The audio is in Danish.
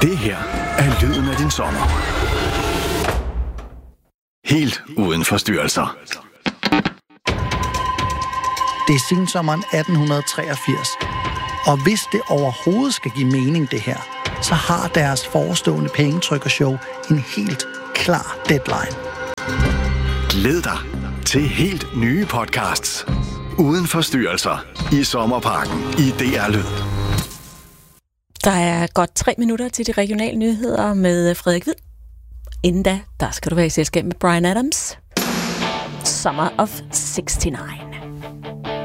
Det her er lyden af din sommer. Helt uden forstyrrelser. Det er sensommeren 1883. Og hvis det overhovedet skal give mening, det her, så har deres forestående pengetrykkershow en helt klar deadline. Glæd dig til helt nye podcasts. Uden forstyrrelser i Sommerparken i DR Lyd. Der er godt 3 minutter til de regionale nyheder med Frederik Hvid. Inden da, der skal du være i selskab med Bryan Adams. Summer of 69.